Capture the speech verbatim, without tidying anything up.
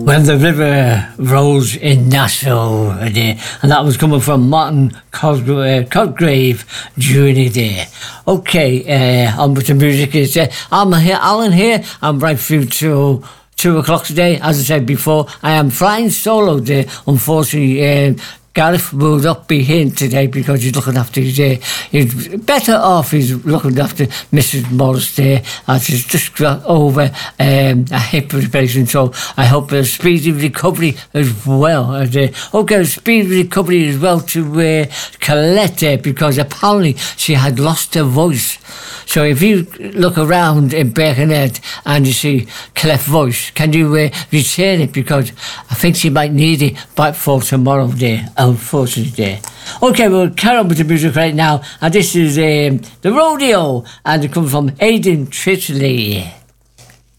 When the River Rolls in Nashville a day, and that was coming from Martin Cosgrave, uh, Cosgrave during the day. Okay, uh, on with the music is uh, I'm here, Alan here. I'm right through to two o'clock today. As I said before, I am flying solo today. Unfortunately, um, Gareth will not be here today because he's looking after his uh, he's better off he's looking after Missus Morris there, as he's just got over um, a hip replacement, so I hope a speedy recovery as well. As, uh, okay, speedy recovery as well to uh, Colette there, because apparently she had lost her voice. So if you look around in Birkenhead and you see Colette's voice, can you uh, return it, because I think she might need it back for tomorrow day, unfortunately day. Okay, we'll carry on with the music right now, and this is um, The Rodeo, and it comes from Aidan Trittley.